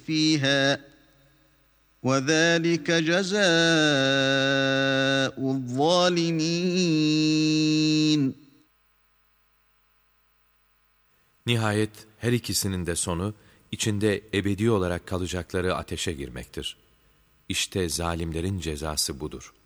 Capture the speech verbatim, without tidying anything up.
فِيهَا وَذَٰلِكَ جَزَاءُ الظَّالِمِينَ. Nihayet her ikisinin de sonu, içinde ebedi olarak kalacakları ateşe girmektir. İşte zalimlerin cezası budur.